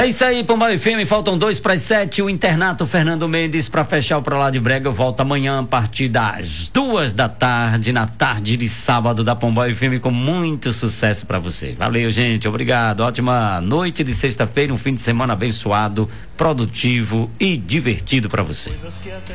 isso aí, Pombal FM, faltam 6:55, o Internato Fernando Mendes, pra fechar o Pra Lá de Brega. Eu volto amanhã a partir das 2 da tarde, na tarde de sábado da Pombal FM, com muito sucesso pra você. Valeu, gente, obrigado, ótima noite de sexta-feira, um fim de semana abençoado, produtivo e divertido pra você.